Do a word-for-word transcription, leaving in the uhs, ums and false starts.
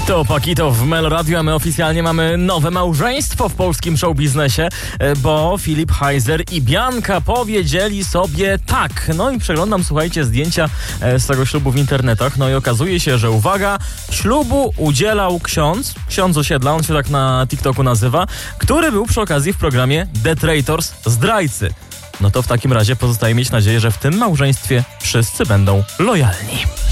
To Pakito w Melo Radio, a my oficjalnie mamy nowe małżeństwo w polskim showbiznesie, bo Filip Heiser i Bianka powiedzieli sobie tak. No i przeglądam, słuchajcie, zdjęcia z tego ślubu w internetach, no i okazuje się, że uwaga, ślubu udzielał ksiądz, ksiądz osiedla, on się tak na TikToku nazywa, który był przy okazji w programie The Traitors, Zdrajcy. No to w takim razie pozostaje mieć nadzieję, że w tym małżeństwie wszyscy będą lojalni.